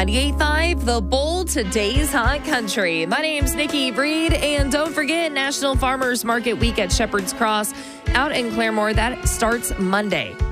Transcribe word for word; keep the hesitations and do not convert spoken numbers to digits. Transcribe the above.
ninety-eight point five, The Bull, today's hot country. My name's Nikki Breed, and don't forget National Farmers Market Week at Shepherd's Cross out in Claremore. That starts Monday.